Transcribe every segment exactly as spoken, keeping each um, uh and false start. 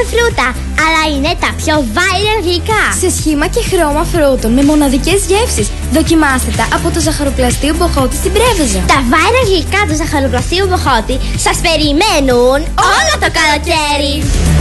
φρούτα, αλλά είναι τα πιο viral γλυκά. Σε σχήμα και χρώμα φρούτων με μοναδικές γεύσεις. Δοκιμάστε τα από το ζαχαροπλαστείο Μποχώτη στην Πρέβεζα. Τα viral γλυκά του ζαχαροπλαστείου Μποχώτη σας περιμένουν όλο το καλοκαίρι.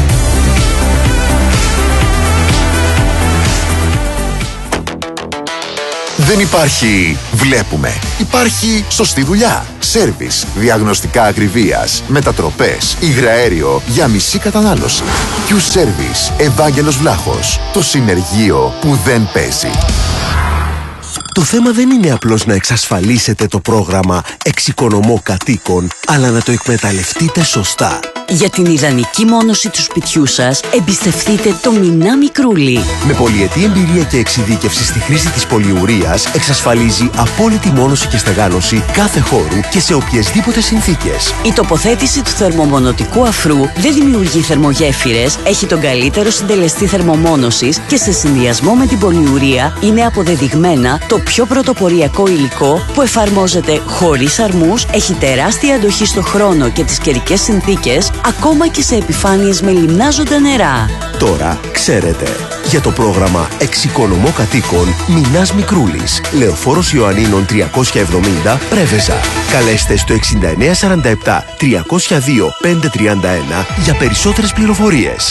Δεν υπάρχει βλέπουμε. Υπάρχει σωστή δουλειά. Σέρβις, διαγνωστικά ακριβίας, μετατροπές, υγραέριο για μισή κατανάλωση. Q-Service, Ευάγγελος Βλάχος. Το συνεργείο που δεν παίζει. Το θέμα δεν είναι απλώς να εξασφαλίσετε το πρόγραμμα Εξοικονομώ Κατοίκων, αλλά να το εκμεταλλευτείτε σωστά. Για την ιδανική μόνωση του σπιτιού σας, εμπιστευτείτε το Μινά Μικρούλι. Με πολυετή εμπειρία και εξειδίκευση στη χρήση της πολυουρίας, εξασφαλίζει απόλυτη μόνωση και στεγάνωση κάθε χώρου και σε οποιασδήποτε συνθήκες. Η τοποθέτηση του θερμομονωτικού αφρού δεν δημιουργεί θερμογέφυρες, έχει τον καλύτερο συντελεστή θερμομόνωσης και σε συνδυασμό με την πολυουρία είναι αποδεδειγμένα το πιο πρωτοποριακό υλικό που εφαρμόζεται χωρίς αρμούς, έχει τεράστια αντοχή στο χρόνο και τις καιρικές συνθήκες, ακόμα και σε επιφάνειες με λιμνάζοντα νερά. Τώρα ξέρετε. Για το πρόγραμμα Εξοικονομώ Κατοίκων, Μινάς Μικρούλης, Λεωφόρος Ιωαννίνων τριακόσια εβδομήντα, Πρέβεζα. Καλέστε στο εξήντα εννέα σαράντα επτά τριακόσια δύο πεντακόσια τριάντα ένα για περισσότερες πληροφορίες.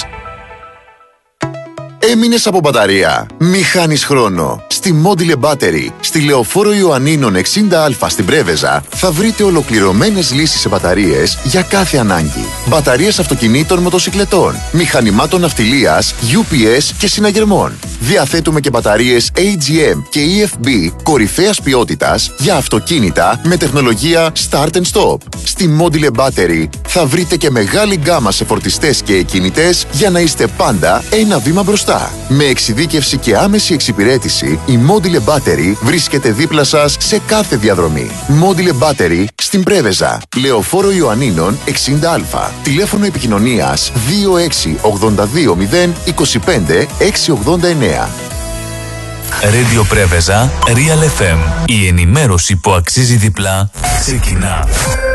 Έμεινες από μπαταρία? Μη χάνεις χρόνο. Στη Module Battery, στη Λεωφόρο Ιωαννίνων εξήντα α στην Πρέβεζα, θα βρείτε ολοκληρωμένες λύσεις σε μπαταρίες για κάθε ανάγκη. Μπαταρίες αυτοκινήτων, μοτοσικλετών, μηχανημάτων ναυτιλίας, γιου πι ες και συναγερμών. Διαθέτουμε και μπαταρίες έι τζι εμ και ι εφ μπι κορυφαίας ποιότητας για αυτοκίνητα με τεχνολογία Start and Stop. Στη Module Battery θα βρείτε και μεγάλη γκάμα σε φορτιστές και εκκινητές για να είστε πάντα ένα βήμα μπροστά. Με εξειδίκευση και άμεση εξυπηρέτηση, η Module Battery βρίσκεται δίπλα σας σε κάθε διαδρομή. Module Battery στην Πρέβεζα, Λεωφόρο Ιωαννίνων εξήντα α. Τηλέφωνο επικοινωνίας δύο έξι ογδόντα δύο μηδέν είκοσι πέντε εξακόσια ογδόντα εννέα. Radio Πρέβεζα, Real εφ εμ. Η ενημέρωση που αξίζει διπλά ξεκινά.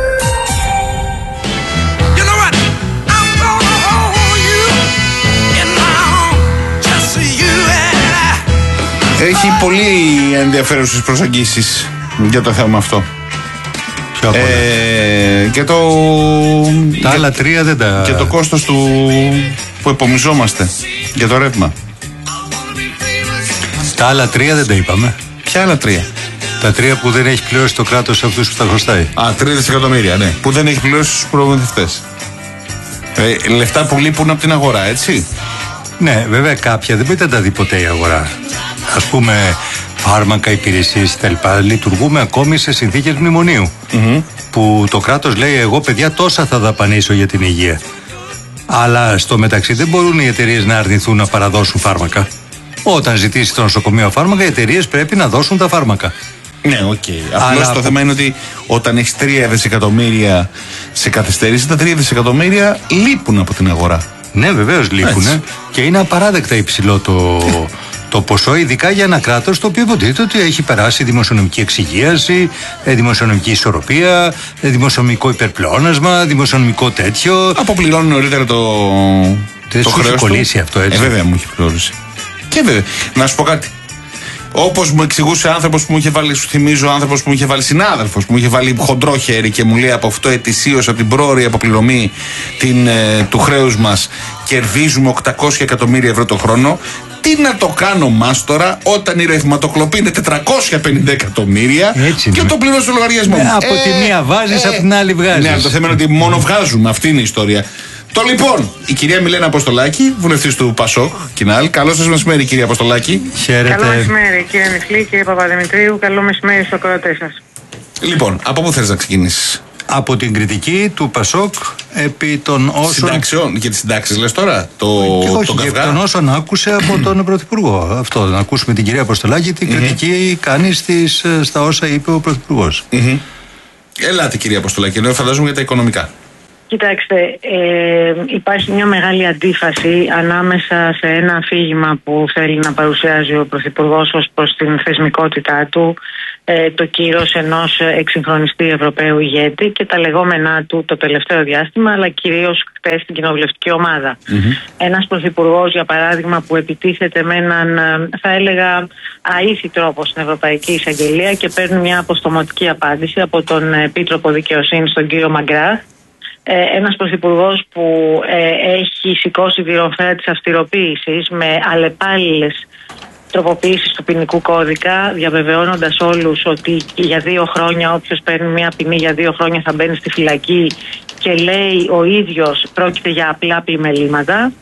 Έχει πολύ ενδιαφέρουσες προσεγγίσεις για το θέμα αυτό. Ποιο από ε, και το... Τα άλλα τρία δεν τα... Και το κόστος του που επομιζόμαστε για το ρεύμα. Τα άλλα τρία δεν τα είπαμε. Ποια άλλα τρία? Τα τρία που δεν έχει πληρώσει το κράτος σε αυτούς που τα χρωστάει. Α, τρία δισεκατομμύρια, ναι. Που δεν έχει πληρώσει στους προμηθευτές. Ε, λεφτά που λείπουν από την αγορά, έτσι. Ναι, βέβαια κάποια δεν μπορείτε να τα δει ποτέ η αγορά. Ας πούμε φάρμακα, υπηρεσίες κτλ. Λειτουργούμε ακόμη σε συνθήκες μνημονίου. Mm-hmm. Που το κράτος λέει εγώ παιδιά τόσα θα δαπανίσω για την υγεία. Αλλά στο μεταξύ δεν μπορούν οι εταιρείες να αρνηθούν να παραδώσουν φάρμακα. Όταν ζητήσει το νοσοκομείο φάρμακα, οι εταιρείες πρέπει να δώσουν τα φάρμακα. Ναι, οκ. Okay. Απλώς το από... θέμα είναι ότι όταν έχεις τρία δισεκατομμύρια σε καθυστέρηση, τα τρία δισεκατομμύρια λείπουν από την αγορά. Ναι, βεβαίως λείπουν και είναι απαράδεκτα υψηλό το, το ποσό, ειδικά για ένα κράτος το οποίο υποτίθεται ότι έχει περάσει δημοσιονομική εξυγίαση, δημοσιονομική ισορροπία, δημοσιονομικό υπερπλεόνασμα, δημοσιονομικό τέτοιο. Αποπληρώνει νωρίτερα το, το χρέος. Έχει κολλήσει αυτό, έτσι. Ε, βέβαια μου έχει πληρώσει. Και βέβαια, να σου πω κάτι. Όπως μου εξηγούσε άνθρωπος που μου είχε βάλει, σου θυμίζω, άνθρωπος που μου είχε βάλει, συνάδελφος που μου είχε βάλει χοντρό χέρι και μου λέει από αυτό ετησίως, από την πρόωρη αποπληρωμή την, ε, του χρέους μας, κερδίζουμε οκτακόσια εκατομμύρια ευρώ το χρόνο. Τι να το κάνω μάστορα όταν η ρευματοκλοπή είναι τετρακόσια πενήντα εκατομμύρια και το πληρώνω στο λογαριασμό μου. Ε, από ε, τη μία βάζεις, ε, από την άλλη βγάζεις. Ναι, το θέμα είναι ότι μόνο βγάζουμε. Αυτή είναι η ιστορία. Το λοιπόν, η κυρία Μιλένα Αποστολάκη, βουλευτής του Πασόκ, Κινάλ. Καλό σας μεσημέρι, κυρία Αποστολάκη. Χαίρετε. Καλό μεσημέρι, κύριε Νιφλή, κύριε Παπαδημητρίου. Καλό μεσημέρι στο ακροατές σας. Λοιπόν, από πού θέλεις να ξεκινήσεις? Από την κριτική του Πασόκ επί των όσων. Συντάξεων, και τις συντάξεις λες τώρα? Το, και όχι, το επί των όσων άκουσε από τον Πρωθυπουργό. Αυτό, να ακούσουμε την κυρία Αποστολάκη, τι mm-hmm. κριτική κάνει στις, στα όσα είπε ο Πρωθυπουργός. Mm-hmm. Ελάτε, κυρία Αποστολάκη, ενώ φαντάζομαι για τα οικονομικά. Κοιτάξτε, ε, υπάρχει μια μεγάλη αντίφαση ανάμεσα σε ένα αφήγημα που θέλει να παρουσιάζει ο Πρωθυπουργός ως προς την θεσμικότητά του, ε, το κύρος ενός εξυγχρονιστή Ευρωπαίου ηγέτη και τα λεγόμενά του το τελευταίο διάστημα, αλλά κυρίως χτες στην κοινοβουλευτική ομάδα. Mm-hmm. Ένας πρωθυπουργός, για παράδειγμα, που επιτίθεται με έναν, θα έλεγα, αήθη τρόπο στην Ευρωπαϊκή Εισαγγελία και παίρνει μια αποστομωτική απάντηση από τον Επίτροπο Δικαιοσύνης, τον κύριο Μαγκράθ. Ε, ένας πρωθυπουργός που ε, έχει σηκώσει τη ροφέα της αυστηροποίησης με αλλεπάλληλες τροποποιήσεις του ποινικού κώδικα, διαβεβαιώνοντας όλους ότι για δύο χρόνια όποιος παίρνει μια ποινή για δύο χρόνια θα μπαίνει στη φυλακή και λέει ο ίδιος πρόκειται για απλά πλημελήματα.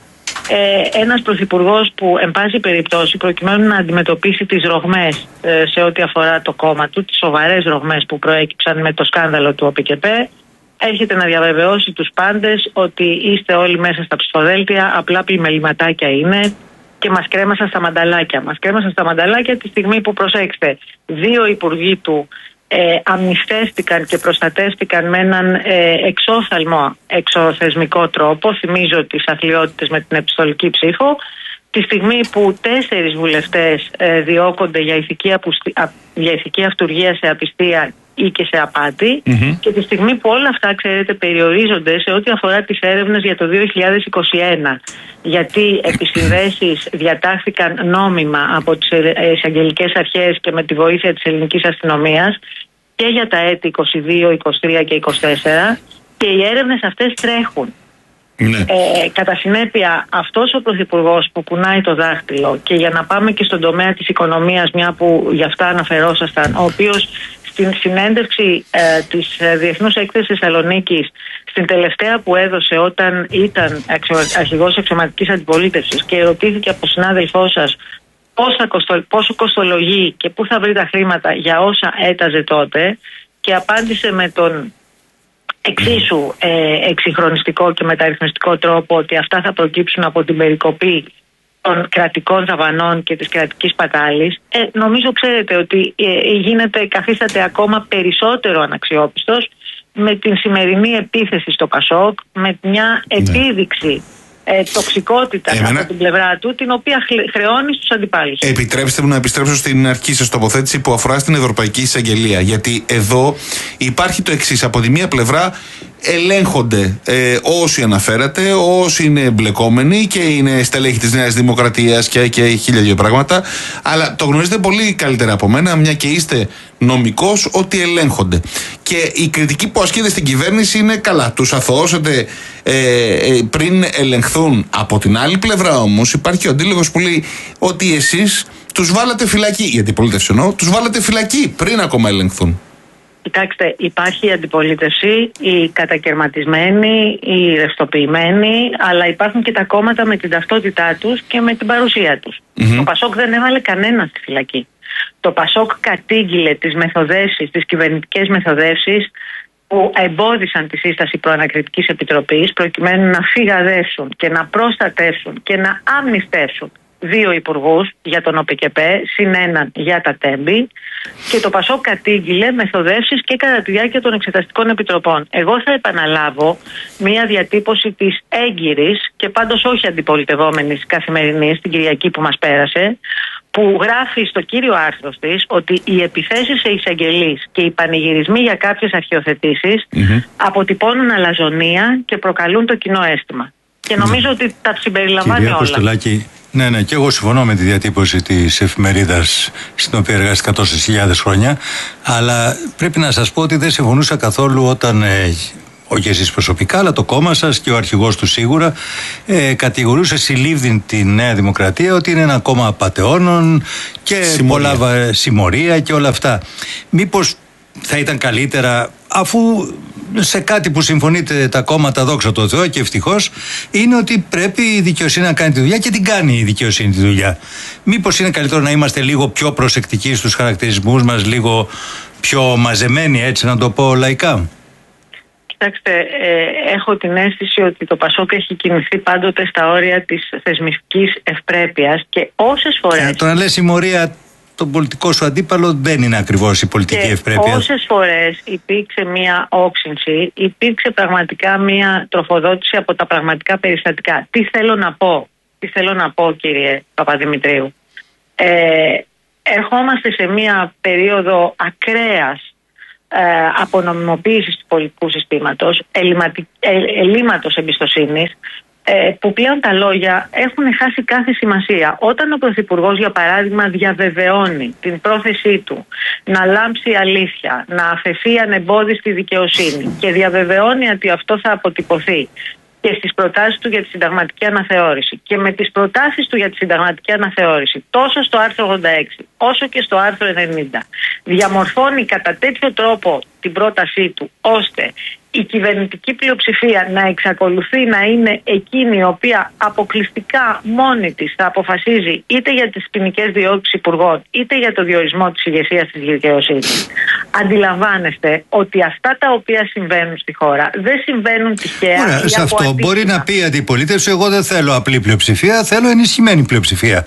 Ε, ένας πρωθυπουργός που εν πάση περιπτώσει, προκειμένου να αντιμετωπίσει τις ρογμές ε, σε ό,τι αφορά το κόμμα του, τις σοβαρές ρογμές που προέκυψαν με το σκάνδαλο του ΟΠΚΕΠΕ, έρχεται να διαβεβαιώσει τους πάντες ότι είστε όλοι μέσα στα ψηφοδέλτια, απλά πλημεληματάκια είναι και μας κρέμασαν στα μανταλάκια. Μας κρέμασαν στα μανταλάκια τη στιγμή που, προσέξτε, δύο υπουργοί του ε, αμνηστέστηκαν και προστατεύτηκαν με έναν ε, εξόφθαλμο εξωθεσμικό τρόπο. Θυμίζω τις αθλιότητες με την επιστολική ψήφο. Τη στιγμή που τέσσερις βουλευτές ε, διώκονται για ηθική, απουστι... για ηθική αυτουργία σε απιστία ή και σε απάτη, mm-hmm. και τη στιγμή που όλα αυτά, ξέρετε, περιορίζονται σε ό,τι αφορά τις έρευνες για το δύο χιλιάδες είκοσι ένα, γιατί επισυνδέσεις διατάχθηκαν νόμιμα από τις εισαγγελικές αρχές και με τη βοήθεια της ελληνικής αστυνομίας και για τα έτη είκοσι δύο, είκοσι τρία και είκοσι τέσσερα, και οι έρευνες αυτές τρέχουν. Ναι. Ε, κατά συνέπεια, αυτός ο πρωθυπουργός που κουνάει το δάχτυλο, και για να πάμε και στον τομέα της οικονομίας, μια που γι' αυτά αναφερόσασταν, ο οποίος στην συνέντευξη ε, της ε, Διεθνούς Έκθεσης Θεσσαλονίκης, στην τελευταία που έδωσε όταν ήταν αρχηγός αξιωματικής αντιπολίτευσης και ερωτήθηκε από συνάδελφό σας πόσα κοστο, πόσο κοστολογεί και πού θα βρει τα χρήματα για όσα έταζε τότε, και απάντησε με τον εξίσου ε, εξυγχρονιστικό και μεταρρυθμιστικό τρόπο ότι αυτά θα προκύψουν από την περικοπή των κρατικών δαπανών και της κρατικής πατάλης. Ε, νομίζω, ξέρετε, ότι ε, γίνεται, καθίσταται ακόμα περισσότερο αναξιόπιστος με την σημερινή επίθεση στο ΠΑΣΟΚ, με μια επίδειξη ε, τοξικότητα Εμένα... από την πλευρά του, την οποία χρεώνει στους αντιπάλους. Επιτρέψτε μου να επιστρέψω στην αρχική σας τοποθέτηση που αφορά στην Ευρωπαϊκή Εισαγγελία. Γιατί εδώ υπάρχει το εξής. Από τη μία πλευρά ελέγχονται ε, όσοι αναφέρατε, όσοι είναι εμπλεκόμενοι και είναι στελέχη της Νέας Δημοκρατίας και, και χίλια δύο πράγματα. Αλλά το γνωρίζετε πολύ καλύτερα από μένα, μια και είστε νομικός, ότι ελέγχονται. Και η κριτική που ασκείται στην κυβέρνηση είναι καλά. Τους αθωώσετε ε, ε, πριν ελεγχθούν. Από την άλλη πλευρά όμως υπάρχει ο αντίλογος που λέει ότι εσείς τους βάλατε φυλακή. Η αντιπολίτευση εννοώ, τους βάλατε φυλακή πριν ακόμα ελεγχθούν. Κοιτάξτε, υπάρχει η αντιπολίτευση, οι κατακαιρματισμένοι, οι ρευστοποιημένοι, αλλά υπάρχουν και τα κόμματα με την ταυτότητά τους και με την παρουσία τους. Mm-hmm. Το ΠΑΣΟΚ δεν έβαλε κανένα στη φυλακή. Το ΠΑΣΟΚ κατήγγειλε τις μεθοδεύσεις, τις κυβερνητικές μεθοδεύσεις που εμπόδισαν τη σύσταση προανακριτικής επιτροπής προκειμένου να φυγαδεύσουν και να προστατεύσουν και να αμνηστεύσουν δύο υπουργούς για τον ΟΠΚΕΠΕ, συν έναν για τα τέμπη, και το ΠΑΣΟΚ κατήγγειλε μεθοδεύσεις και κατά τη διάρκεια των εξεταστικών επιτροπών. Εγώ θα επαναλάβω μία διατύπωση της έγκυρης και πάντως όχι αντιπολιτευόμενης Καθημερινής την Κυριακή που μας πέρασε, που γράφει στο κύριο άρθρο της ότι οι επιθέσεις σε εισαγγελείς και οι πανηγυρισμοί για κάποιες αρχιοθετήσεις mm-hmm. αποτυπώνουν αλαζονία και προκαλούν το κοινό αίσθημα. Και νομίζω mm. ότι τα συμπεριλαμβάνει Κυρία όλα. Κωστολάκη, ναι, ναι, και εγώ συμφωνώ με τη διατύπωση της εφημερίδας στην οποία εργάστηκα τόσες χιλιάδες χρόνια, αλλά πρέπει να σας πω ότι δεν συμφωνούσα καθόλου όταν, ε, όχι εσείς προσωπικά, αλλά το κόμμα σας και ο αρχηγός του σίγουρα, ε, κατηγορούσε συλλήβδιν τη Νέα Δημοκρατία ότι είναι ένα κόμμα απατεώνων και συμμορία. πολλά συμμορία και όλα αυτά. Μήπως θα ήταν καλύτερα, αφού σε κάτι που συμφωνείτε τα κόμματα, δόξα τω Θεώ και ευτυχώς, είναι ότι πρέπει η δικαιοσύνη να κάνει τη δουλειά και την κάνει η δικαιοσύνη τη δουλειά. Μήπως είναι καλύτερο να είμαστε λίγο πιο προσεκτικοί στους χαρακτηρισμούς μας, λίγο πιο μαζεμένοι, έτσι να το πω λαϊκά? Κοιτάξτε, ε, έχω την αίσθηση ότι το ΠΑΣΟΚ έχει κινηθεί πάντοτε στα όρια της θεσμικής ευπρέπειας και όσες φορές... Ε, το να λες συμμορία τον πολιτικό σου αντίπαλο δεν είναι ακριβώς η πολιτική και ευπρέπεια. Όσες φορές υπήρξε μία όξυνση, υπήρξε πραγματικά μία τροφοδότηση από τα πραγματικά περιστατικά. Τι θέλω να πω, τι θέλω να πω κύριε Παπαδημητρίου. Ε, ερχόμαστε σε μία περίοδο ακραίας ε, απονομιμοποίησης του πολιτικού συστήματος, ελληματι, ε, ελλείμματος εμπιστοσύνης, ε, που πλέον τα λόγια έχουν χάσει κάθε σημασία. Όταν ο Πρωθυπουργός, για παράδειγμα, διαβεβαιώνει την πρόθεσή του να λάμψει αλήθεια, να αφαιθεί ανεμπόδιστη δικαιοσύνη και διαβεβαιώνει ότι αυτό θα αποτυπωθεί και στις προτάσεις του για τη συνταγματική αναθεώρηση και με τις προτάσεις του για τη συνταγματική αναθεώρηση τόσο στο άρθρο ογδόντα έξι όσο και στο άρθρο ενενήντα διαμορφώνει κατά τέτοιο τρόπο την πρότασή του ώστε η κυβερνητική πλειοψηφία να εξακολουθεί να είναι εκείνη η οποία αποκλειστικά μόνη της θα αποφασίζει είτε για τις ποινικές διώξεις υπουργών είτε για το διορισμό της ηγεσίας της δικαιοσύνης. Αντιλαμβάνεστε ότι αυτά τα οποία συμβαίνουν στη χώρα δεν συμβαίνουν τυχαία. Ωραία, σε αυτό αντίστοιχα. Μπορεί να πει η αντιπολίτευση: εγώ δεν θέλω απλή πλειοψηφία, θέλω ενισχυμένη πλειοψηφία.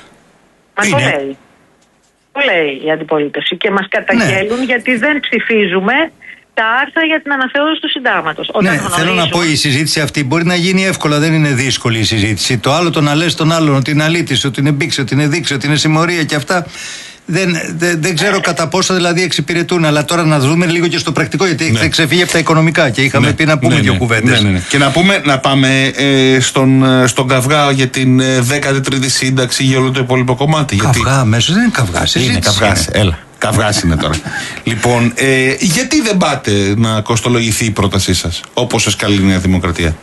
Μα Είναι... το λέει. Το λέει η αντιπολίτευση και μας καταγγέλουν ναι. γιατί δεν ψηφίζουμε τα άρθρα για την αναθεώρηση του συντάγματος. Ναι, γνωρίζουμε... θέλω να πω, η συζήτηση αυτή μπορεί να γίνει εύκολα, δεν είναι δύσκολη η συζήτηση. Το άλλο το να λες τον άλλον ότι είναι αλήτης, ότι είναι μπήξη, ότι είναι δείξη, ότι είναι συμμορία και αυτά. Δεν, δεν, δεν ξέρω κατά πόσο δηλαδή εξυπηρετούν, αλλά τώρα να δούμε λίγο και στο πρακτικό, γιατί έχετε ναι. ξεφύγει από τα οικονομικά και είχαμε ναι. πει να πούμε ναι, δύο ναι, κουβέντες. Ναι, ναι, ναι. Και να πούμε, να πάμε ε, στον, στον καυγά για την ε, δέκατη τρίτη σύνταξη για όλο το υπόλοιπο κομμάτι. Καυγά γιατί... μέσα δεν είναι καυγά. Είναι καυγά. Έλα. Καυγάς είναι τώρα. Λοιπόν, ε, γιατί δεν πάτε να κοστολογηθεί η πρότασή σας, όπως σας καλεί η Νέα Δημοκρατία?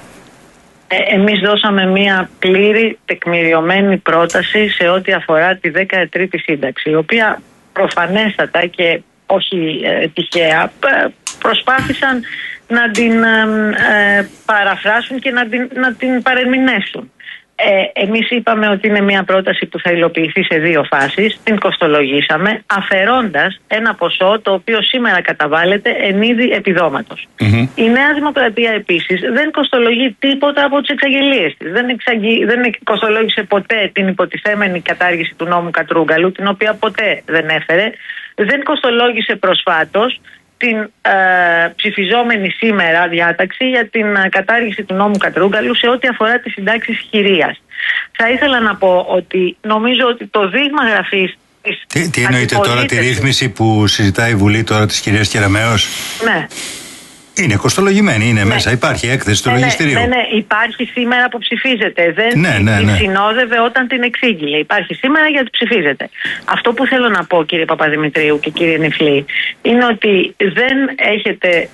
Ε, εμείς δώσαμε μία πλήρη τεκμηριωμένη πρόταση σε ό,τι αφορά τη δέκατη τρίτη σύνταξη, η οποία προφανέστατα και όχι ε, τυχαία προσπάθησαν να την ε, παραφράσουν και να την, να την παρερμηνέσουν. Ε, εμείς είπαμε ότι είναι μια πρόταση που θα υλοποιηθεί σε δύο φάσεις, την κοστολογήσαμε αφαιρώντας ένα ποσό το οποίο σήμερα καταβάλλεται εν είδη επιδόματος. Mm-hmm. Η Νέα Δημοκρατία επίσης δεν κοστολογεί τίποτα από τις εξαγγελίες της. Δεν, εξαγγε... δεν κοστολόγησε ποτέ την υποτιθέμενη κατάργηση του νόμου Κατρούγκαλου, την οποία ποτέ δεν έφερε. Δεν κοστολόγησε προσφάτως την ε, ψηφιζόμενη σήμερα διάταξη για την ε, κατάργηση του νόμου Κατρούγκαλου σε ό,τι αφορά τις συντάξεις χειρίας. Θα ήθελα να πω ότι νομίζω ότι το δείγμα γραφής της Τι, τι εννοείτε τώρα, τη ρύθμιση που συζητάει η Βουλή τώρα της κυρίας Κεραμέως? Ναι. Είναι κοστολογημένη, είναι ναι. μέσα, υπάρχει έκθεση του ναι, λογιστηρίου. Ναι, ναι, υπάρχει σήμερα που ψηφίζεται. Δεν ναι, ναι, την ναι. συνόδευε όταν την εξήγηλε. Υπάρχει σήμερα γιατί ψηφίζεται. Αυτό που θέλω να πω, κύριε Παπαδημητρίου και κύριε Νιφλή, είναι ότι δεν έχετε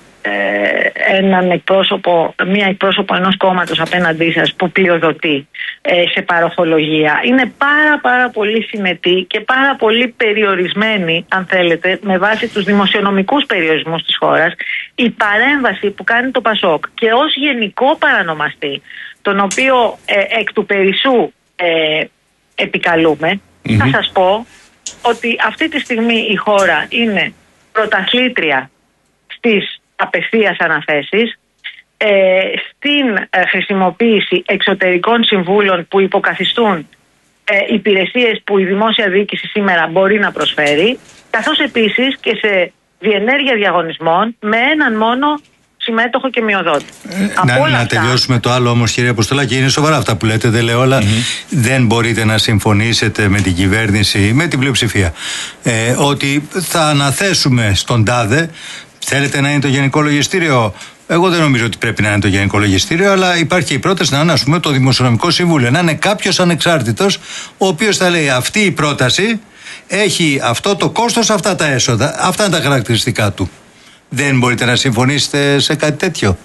ε, έναν εκπρόσωπο, μία εκπρόσωπο ενός κόμματος απέναντί σας που πλειοδοτεί ε, σε παροχολογία. Είναι πάρα πάρα πολύ συνετή και πάρα πολύ περιορισμένη, αν θέλετε, με βάση τους δημοσιονομικούς περιορισμούς της χώρας, η παρέμβαση που κάνει το Πασόκ. Και ως γενικό παρανομαστή, τον οποίο ε, εκ του περισσού ε, επικαλούμε, mm-hmm. θα σας πω ότι αυτή τη στιγμή η χώρα είναι πρωταθλήτρια στις απευθείας αναθέσεις, ε, στην ε, χρησιμοποίηση εξωτερικών συμβούλων που υποκαθιστούν ε, υπηρεσίες που η δημόσια διοίκηση σήμερα μπορεί να προσφέρει, καθώς επίσης και σε διενέργεια διαγωνισμών με έναν μόνο συμμέτοχο και μειοδότη. Ε, να να αυτά... τελειώσουμε το άλλο όμως, κυρία Αποστολάκη, είναι σοβαρά αυτά που λέτε, δεν λέω όλα. Mm-hmm. Δεν μπορείτε να συμφωνήσετε με την κυβέρνηση, με την πλειοψηφία, ε, ότι θα αναθέσουμε στον τάδε. Θέλετε να είναι το Γενικό Λογιστήριο? Εγώ δεν νομίζω ότι πρέπει να είναι το Γενικό Λογιστήριο, αλλά υπάρχει η πρόταση να είναι, ας πούμε, το Δημοσιονομικό Συμβούλιο. Να είναι κάποιος ανεξάρτητος, ο οποίος θα λέει αυτή η πρόταση έχει αυτό το κόστος, αυτά τα έσοδα. Αυτά είναι τα χαρακτηριστικά του. Δεν μπορείτε να συμφωνήσετε σε κάτι τέτοιο?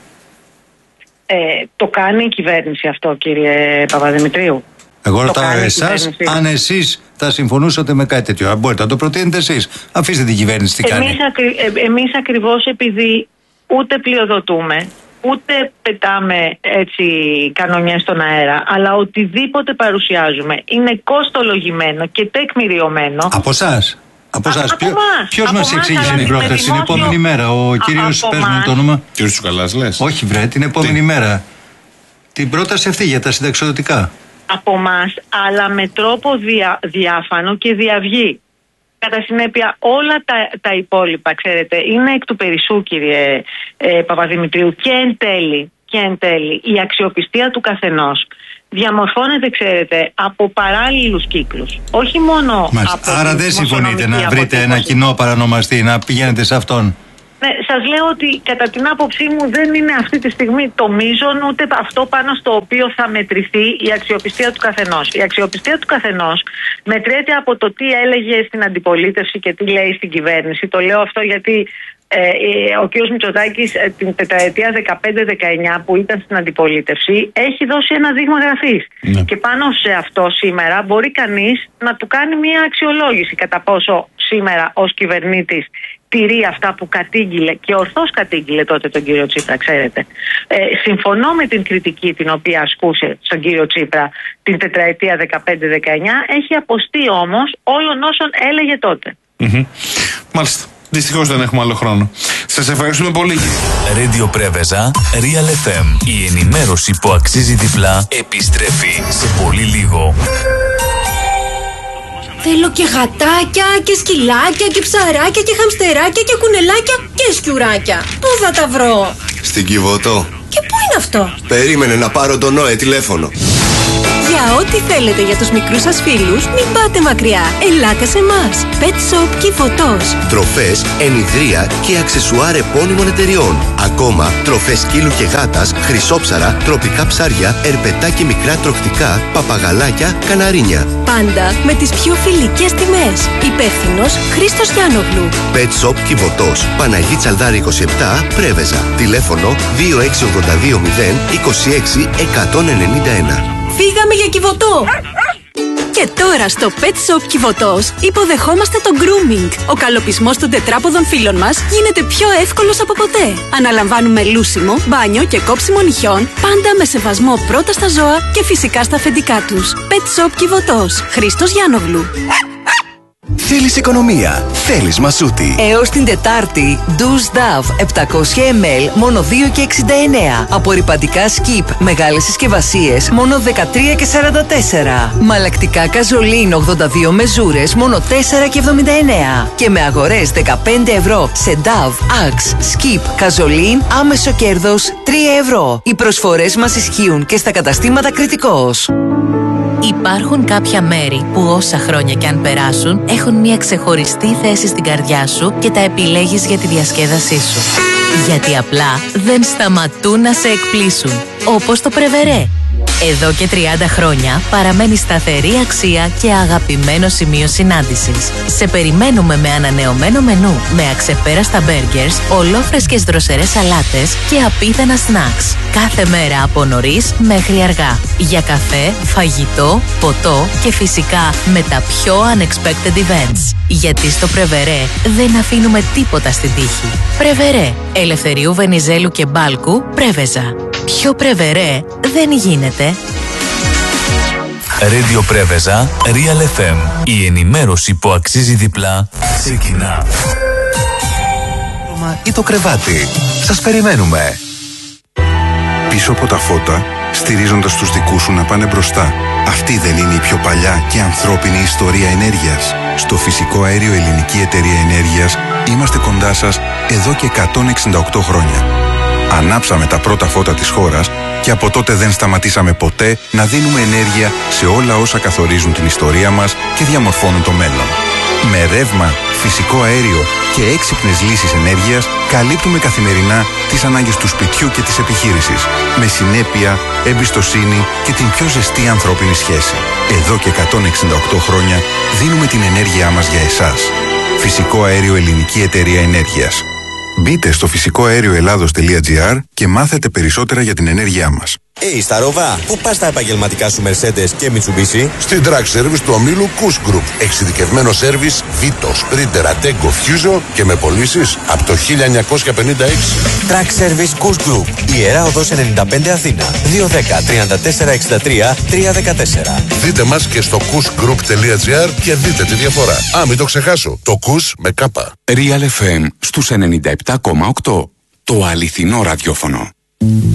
Ε, το κάνει η κυβέρνηση αυτό, κύριε Παπαδημητρίου. Εγώ ρωτάω εσάς αν εσείς θα συμφωνούσατε με κάτι τέτοιο. Αν μπορείτε να το προτείνετε εσείς. Αφήστε την κυβέρνηση τι κάνει. Εμείς, ακρι, ε, εμείς ακριβώς επειδή ούτε πλειοδοτούμε, ούτε πετάμε έτσι κανονιές στον αέρα, αλλά οτιδήποτε παρουσιάζουμε είναι κόστολογημένο και τεκμηριωμένο. Από εσάς? Από εσάς. Ποιος μας εξήγησε την πρόταση? Την επόμενη μέρα. Ο κύριος, πες μου το όνομα. Κύριος Τσουκαλάς λες? Όχι βρε, την επόμενη Τι? μέρα. Την πρόταση αυτή για τα συνταξιοδοτικά. Από εμάς, αλλά με τρόπο δια, διάφανο και διαυγή. Κατά συνέπεια, όλα τα, τα υπόλοιπα, ξέρετε, είναι εκ του περισσού, κύριε ε, Παπαδημητρίου, και εν τέλει, και εν τέλει η αξιοπιστία του καθενός διαμορφώνεται, ξέρετε, από παράλληλους κύκλους. Όχι μόνο Μάλιστα. από... Άρα δεν συμφωνείτε να βρείτε ένα αποτύπωση. κοινό παρανομαστή, να πηγαίνετε σε αυτόν. Ναι, σας λέω ότι κατά την άποψή μου δεν είναι αυτή τη στιγμή το μείζον, ούτε αυτό πάνω στο οποίο θα μετρηθεί η αξιοπιστία του καθενός. Η αξιοπιστία του καθενός μετριέται από το τι έλεγε στην αντιπολίτευση και τι λέει στην κυβέρνηση. Το λέω αυτό γιατί ε, ο κ. Μητσοτάκης ε, την τετραετία δεκαπέντε δεκαεννιά που ήταν στην αντιπολίτευση έχει δώσει ένα δείγμα γραφής. Ναι. Και πάνω σε αυτό σήμερα μπορεί κανείς να του κάνει μια αξιολόγηση κατά πόσο σήμερα ως κυβερνήτης τηρεί αυτά που κατήγγειλε και ορθώς κατήγγειλε τότε τον κύριο Τσίπρα, ξέρετε. Ε, συμφωνώ με την κριτική την οποία ασκούσε στον κύριο Τσίπρα την τετραετία δεκαπέντε δεκαεννιά, έχει αποστεί όμως όλων όσων έλεγε τότε. Mm-hmm. Μάλιστα. Δυστυχώς δεν έχουμε άλλο χρόνο. Σας ευχαριστούμε πολύ. Radio Πρέβεζα, Real εφ εμ. Η ενημέρωση που αξίζει διπλά επιστρέφει σε πολύ λίγο. Θέλω και γατάκια και σκυλάκια και ψαράκια και χαμστεράκια και κουνελάκια και σκιουράκια. Πού θα τα βρω? Στην Κιβωτό. Και πού είναι αυτό? Περίμενε να πάρω τον Νόε τηλέφωνο. Για ό,τι θέλετε για τους μικρούς σας φίλους, μην πάτε μακριά. Ελάτε σε εμάς. Pet Shop Κιβωτός. Τροφές, ενιδρία και αξεσουάρ επώνυμων εταιριών. Ακόμα, τροφές σκύλου και γάτας, χρυσόψαρα, τροπικά ψάρια, ερπετά και μικρά τροχτικά, παπαγαλάκια, καναρίνια. Πάντα με τις πιο φιλικές τιμές. Υπεύθυνος Χρήστος Γιάννογλου. Pet Shop Κιβωτός. Παναγί Τσαλδάρη είκοσι επτά, Πρέβεζα. Τηλέφωνο δύο έξι ογδόντα δύο μηδέν είκοσι έξι εκατόν ενενήντα ένα. Φύγαμε για Κιβωτό! Και τώρα στο Pet Shop Κιβωτός υποδεχόμαστε το grooming. Ο καλοπισμός των τετράποδων φύλων μας γίνεται πιο εύκολος από ποτέ. Αναλαμβάνουμε λούσιμο, μπάνιο και κόψιμο νυχιών, πάντα με σεβασμό πρώτα στα ζώα και φυσικά στα αφεντικά τους. Pet Shop Κιβωτός. Χρήστος Γιάννογλου. Θέλεις οικονομία, θέλεις μασούτη. Έως την Τετάρτη, Douce Dove επτακόσια μιλιλίτρα μόνο δύο και εξήντα εννέα. Απορρυπαντικά Skip μεγάλες συσκευασίες μόνο δεκατρία και σαράντα τέσσερα. Μαλακτικά Καζολίν ογδόντα δύο μεζούρες μόνο τέσσερα και εβδομήντα εννέα. Και με αγορές δεκαπέντε ευρώ σε Dove, Axe, Skip, Καζολίν, άμεσο κέρδος τρία ευρώ. Οι προσφορές μας ισχύουν και στα καταστήματα Κρητικός. Υπάρχουν κάποια μέρη που όσα χρόνια κι αν περάσουν έχουν μια ξεχωριστή θέση στην καρδιά σου και τα επιλέγεις για τη διασκέδασή σου. Γιατί απλά δεν σταματούν να σε εκπλήσουν. Όπως το Πρεβερέ. Εδώ και τριάντα χρόνια παραμένει σταθερή αξία και αγαπημένο σημείο συνάντησης. Σε περιμένουμε με ανανεωμένο μενού, με αξεπέραστα μπέργκερς, ολόφρεσκες δροσερές σαλάτες και απίθανα σνακς. Κάθε μέρα από νωρίς μέχρι αργά. Για καφέ, φαγητό, ποτό και φυσικά με τα πιο unexpected events. Γιατί στο Πρεβερέ δεν αφήνουμε τίποτα στην τύχη. Πρεβερέ, Ελευθερίου Βενιζέλου και Μπάλκου, Πρέβεζα. Πιο Πρεβερέ δεν γίνεται. Radio Πρέβεζα, Real εφ εμ. Η ενημέρωση που αξίζει διπλά ξεκινά. Ή το κρεβάτι. Σας περιμένουμε. Πίσω από τα φώτα, στηρίζοντας τους δικούς σου να πάνε μπροστά. Αυτή δεν είναι η πιο παλιά και ανθρώπινη ιστορία ενέργειας? Στο Φυσικό Αέριο Ελληνική Εταιρεία Ενέργειας είμαστε κοντά σας εδώ και εκατόν εξήντα οκτώ χρόνια. Ανάψαμε τα πρώτα φώτα της χώρας και από τότε δεν σταματήσαμε ποτέ να δίνουμε ενέργεια σε όλα όσα καθορίζουν την ιστορία μας και διαμορφώνουν το μέλλον. Με ρεύμα, φυσικό αέριο και έξυπνες λύσεις ενέργειας καλύπτουμε καθημερινά τις ανάγκες του σπιτιού και της επιχείρησης. Με συνέπεια, εμπιστοσύνη και την πιο ζεστή ανθρώπινη σχέση. Εδώ και εκατόν εξήντα οκτώ χρόνια δίνουμε την ενέργειά μας για εσάς. Φυσικό Αέριο Ελληνική Εταιρεία Ενέργειας. Μπείτε στο φυσικό αέριο ελλάδος τελεία τζι άρ και μάθετε περισσότερα για την ενέργειά μας. Hey, Σταρόβα, πού πας τα επαγγελματικά σου Mercedes και Mitsubishi? Στην Track Service του ομίλου Kuss Group. Εξειδικευμένο σέρβις Vito, Sprinter, Ateco, Fuso και με πωλήσεις από το χίλια εννιακόσια πενήντα έξι. Track Service Kuss Group. Ιερά Οδός ενενήντα πέντε Αθήνα. δύο ένα μηδέν, τρία τέσσερα έξι τρία, τρία ένα τέσσερα. Δείτε μας και στο kuss group τελεία τζι άρ και δείτε τη διαφορά. Α, μην το ξεχάσω. Το Kuss με κάπα. Real εφ εμ στους ενενήντα επτά κόμμα οκτώ. Το αληθινό ραδιόφωνο.